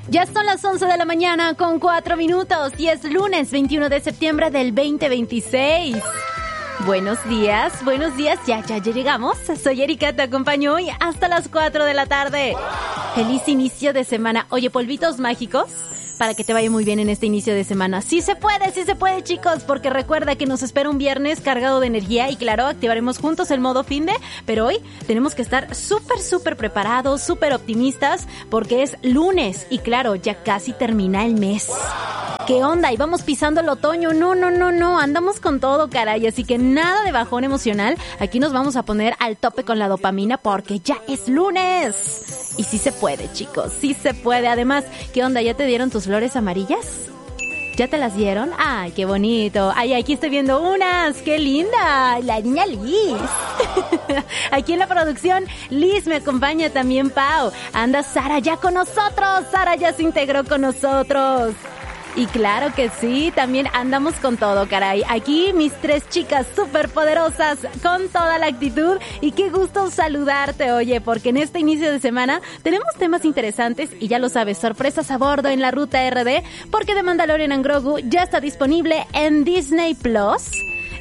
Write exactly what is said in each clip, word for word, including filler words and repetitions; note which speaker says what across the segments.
Speaker 1: Ya son las once de la mañana con cuatro minutos y es lunes veintiuno de septiembre del veinte veintiséis. Buenos días, buenos días, ya, ya, ya llegamos. Soy Erika, te acompaño hoy hasta las cuatro de la tarde. Feliz inicio de semana. Oye, polvitos mágicos, para que te vaya muy bien en este inicio de semana. Sí se puede, sí se puede, chicos, porque recuerda que nos espera un viernes cargado de energía y claro, activaremos juntos el modo finde, pero hoy tenemos que estar súper, súper preparados, súper optimistas, porque es lunes y claro, ya casi termina el mes. ¿Qué onda? Y vamos pisando el otoño. No, no, no, no. Andamos con todo, caray. Así que nada de bajón emocional. Aquí nos vamos a poner al tope con la dopamina porque ya es lunes. Y sí se puede, chicos. Sí se puede. Además, ¿qué onda? ¿Ya te dieron tus flores amarillas? ¿Ya te las dieron? ¡Ay, qué bonito! ¡Ay, aquí estoy viendo unas! ¡Qué linda! La niña Liz. Aquí en la producción, Liz me acompaña también, Pau. Anda Sara ya con nosotros. Sara ya se integró con nosotros. Y claro que sí, también andamos con todo, caray. Aquí mis tres chicas súper poderosas con toda la actitud y qué gusto saludarte, oye, porque en este inicio de semana tenemos temas interesantes y ya lo sabes, sorpresas a bordo en la ruta R D, porque The Mandalorian and Grogu ya está disponible en Disney Plus.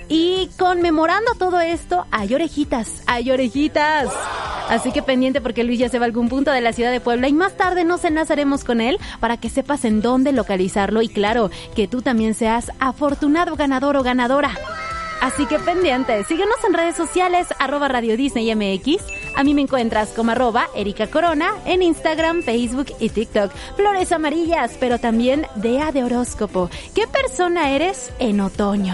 Speaker 1: Y conmemorando todo esto, hay orejitas, hay orejitas. Así que pendiente porque Luis ya se va a algún punto de la ciudad de Puebla y más tarde nos enlazaremos con él para que sepas en dónde localizarlo y claro, que tú también seas afortunado ganador o ganadora. Así que pendiente, síguenos en redes sociales, arroba Radio Disney M X. A mí me encuentras como arroba Erika Corona en Instagram, Facebook y TikTok. Flores amarillas, pero también Dea de horóscopo. ¿Qué persona eres en otoño?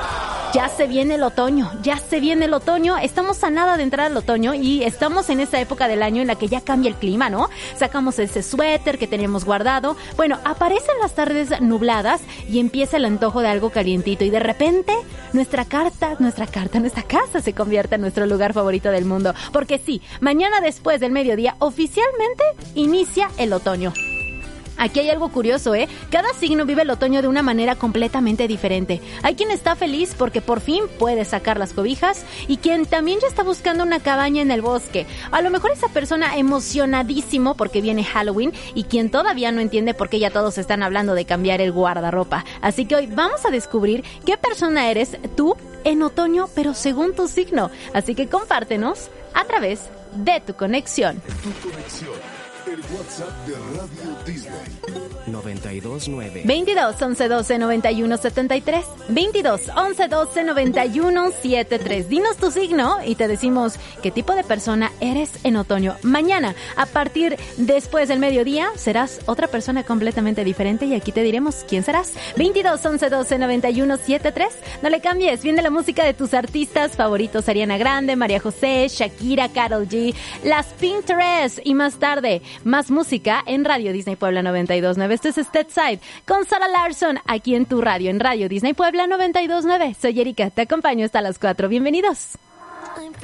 Speaker 1: Ya se viene el otoño, ya se viene el otoño. Estamos a nada de entrar al otoño y estamos en esta época del año en la que ya cambia el clima, ¿no? Sacamos ese suéter que teníamos guardado. Bueno, aparecen las tardes nubladas y empieza el antojo de algo calientito y de repente nuestra carta, nuestra carta, nuestra casa se convierte en nuestro lugar favorito del mundo. Porque sí, mañana después del mediodía oficialmente inicia el otoño. Aquí hay algo curioso, ¿eh? Cada signo vive el otoño de una manera completamente diferente. Hay quien está feliz porque por fin puede sacar las cobijas y quien también ya está buscando una cabaña en el bosque. A lo mejor esa persona emocionadísimo porque viene Halloween y quien todavía no entiende por qué ya todos están hablando de cambiar el guardarropa. Así que hoy vamos a descubrir qué persona eres tú en otoño, pero según tu signo. Así que compártenos a través de tu conexión.
Speaker 2: Tu conexión. El WhatsApp de Radio Disney.
Speaker 3: noventa y dos nueve.
Speaker 1: veintidós, once, doce, noventa y uno, setenta y tres. veintidós, once, doce, noventa y uno, setenta y tres. Dinos tu signo y te decimos qué tipo de persona eres en otoño. Mañana, a partir después del mediodía, serás otra persona completamente diferente y aquí te diremos quién serás. veintidós, once, doce, noventa y uno, setenta y tres. No le cambies, viene la música de tus artistas favoritos. Ariana Grande, María José, Shakira, Karol G, las Pinterest y más tarde más música en Radio Disney Puebla noventa y dos nueve. Este es Stateside con Sarah Larson aquí en tu radio, en Radio Disney Puebla noventa y dos nueve. Soy Erika, te acompaño hasta las cuatro. Bienvenidos.